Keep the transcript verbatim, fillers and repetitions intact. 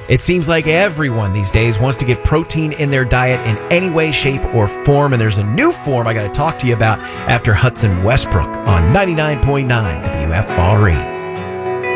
It seems like everyone these days wants to get protein in their diet in any way, shape, or form, and there's a new form I got to talk to you about after Hudson Westbrook on ninety-nine point nine W F R E.